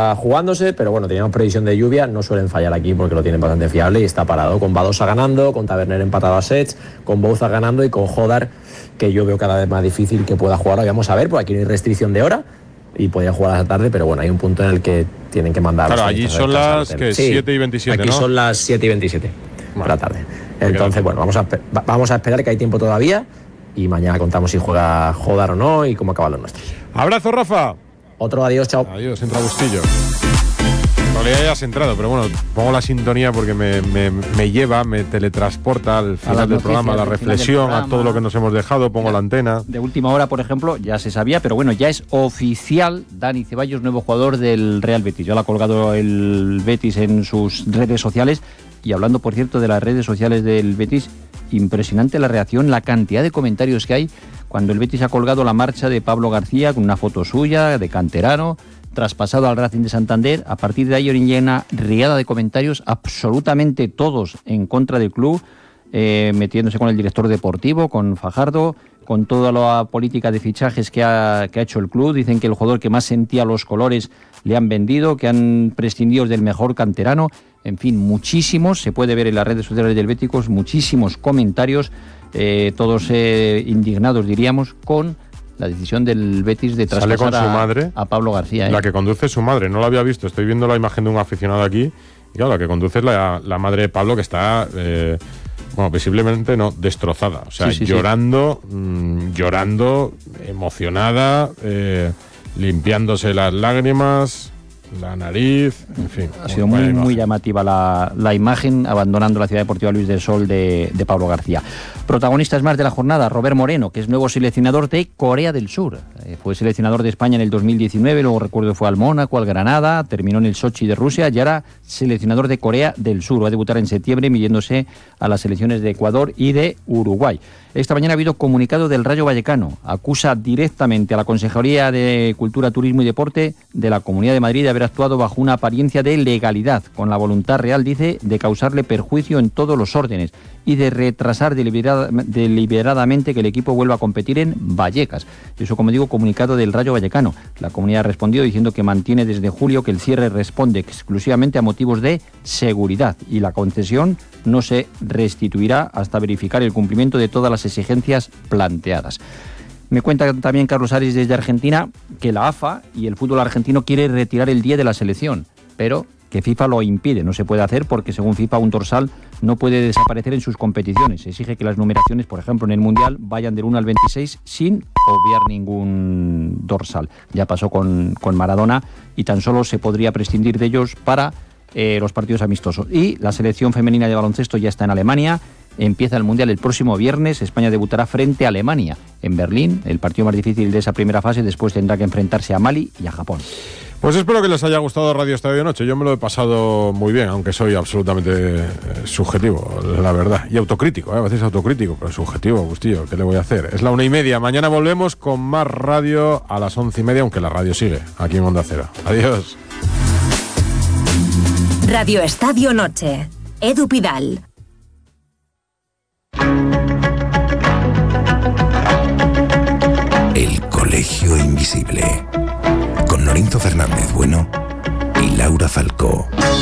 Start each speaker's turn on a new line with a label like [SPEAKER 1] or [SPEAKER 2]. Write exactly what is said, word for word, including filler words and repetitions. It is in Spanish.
[SPEAKER 1] está jugándose, pero bueno, teníamos previsión de lluvia, no suelen fallar aquí porque lo tienen bastante fiable y está parado, con Badosa ganando, con Taverner empatado a sets, con Bouza ganando y con Jodar, que yo veo cada vez más difícil que pueda jugar hoy. Vamos a ver, porque aquí no hay restricción de hora y podía jugar a la tarde, pero bueno, hay un punto en el que tienen que mandar.
[SPEAKER 2] Claro, allí son las que
[SPEAKER 1] sí,
[SPEAKER 2] siete y veintisiete,
[SPEAKER 1] aquí
[SPEAKER 2] ¿no?
[SPEAKER 1] son las siete y veintisiete de la tarde. Entonces, bueno, vamos a, vamos a esperar, que hay tiempo todavía, y mañana contamos si juega Jodar o no y cómo acaban los nuestros.
[SPEAKER 2] Abrazo, Rafa.
[SPEAKER 1] Otro adiós, chao.
[SPEAKER 2] Adiós, entra Bustillo. En realidad ya has entrado, pero bueno, pongo la sintonía porque me, me, me lleva, me teletransporta al final del programa, a la reflexión, a todo lo que nos hemos dejado, pongo
[SPEAKER 3] ya,
[SPEAKER 2] la antena.
[SPEAKER 3] De última hora, por ejemplo, ya se sabía, pero bueno, ya es oficial Dani Ceballos, nuevo jugador del Real Betis. Ya lo ha colgado el Betis en sus redes sociales. Y hablando, por cierto, de las redes sociales del Betis, impresionante la reacción, la cantidad de comentarios que hay cuando el Betis ha colgado la marcha de Pablo García con una foto suya, de canterano, traspasado al Racing de Santander. A partir de ahí hay una riada de comentarios, absolutamente todos en contra del club, eh, metiéndose con el director deportivo, con Fajardo, con toda la política de fichajes que ha, que ha hecho el club. Dicen que el jugador que más sentía los colores le han vendido, que han prescindido del mejor canterano. En fin, muchísimos, se puede ver en las redes sociales del Betis, muchísimos comentarios, eh, todos eh, indignados, diríamos, con la decisión del Betis de traspasar
[SPEAKER 2] Sale con
[SPEAKER 3] a,
[SPEAKER 2] su madre,
[SPEAKER 3] a Pablo García. ¿eh?
[SPEAKER 2] La que conduce es su madre, no la había visto, estoy viendo la imagen de un aficionado aquí, y claro, la que conduce es la, la madre de Pablo, que está, eh, bueno, visiblemente no, destrozada, o sea, sí, sí, llorando, sí. Mmm, llorando, emocionada, eh, limpiándose las lágrimas, la nariz, en fin.
[SPEAKER 3] Ha sido muy, muy llamativa la, la imagen, abandonando la Ciudad Deportiva Luis del Sol de, de Pablo García. Protagonistas más de la jornada, Robert Moreno, que es nuevo seleccionador de Corea del Sur. Eh, fue seleccionador de España en el dos mil diecinueve, luego recuerdo fue al Mónaco, al Granada, terminó en el Sochi de Rusia y ahora seleccionador de Corea del Sur. Va a debutar en septiembre midiéndose a las selecciones de Ecuador y de Uruguay. Esta mañana ha habido comunicado del Rayo Vallecano. Acusa directamente a la Consejería de Cultura, Turismo y Deporte de la Comunidad de Madrid de haber actuado bajo una apariencia de legalidad, con la voluntad real, dice, de causarle perjuicio en todos los órdenes y de retrasar deliberada, deliberadamente que el equipo vuelva a competir en Vallecas. Eso, como digo, comunicado del Rayo Vallecano. La comunidad ha respondido diciendo que mantiene desde julio que el cierre responde exclusivamente a motivos de seguridad y la concesión no se restituirá hasta verificar el cumplimiento de todas las exigencias planteadas. Me cuenta también Carlos Ares desde Argentina que la A F A y el fútbol argentino quiere retirar el diez de la selección, pero que FIFA lo impide. No se puede hacer porque, según FIFA, un dorsal no puede desaparecer en sus competiciones. Se exige que las numeraciones, por ejemplo, en el Mundial, vayan del uno al veintiséis sin obviar ningún dorsal. Ya pasó con, con Maradona y tan solo se podría prescindir de ellos para eh, los partidos amistosos. Y la selección femenina de baloncesto ya está en Alemania. Empieza el Mundial el próximo viernes. España debutará frente a Alemania en Berlín, el partido más difícil de esa primera fase. Después tendrá que enfrentarse a Mali y a Japón.
[SPEAKER 2] Pues espero que les haya gustado Radio Estadio Noche. Yo me lo he pasado muy bien, aunque soy absolutamente eh, subjetivo, la verdad. Y autocrítico, ¿eh? A veces autocrítico, pero subjetivo, Bustillo. ¿Qué le voy a hacer? Es la una y media. Mañana volvemos con más radio a las once y media, aunque la radio sigue aquí en Onda Cero. Adiós.
[SPEAKER 4] Radio Estadio Noche. Edu Pidal.
[SPEAKER 5] El Colegio Invisible, con Lorenzo Fernández Bueno y Laura Falcó.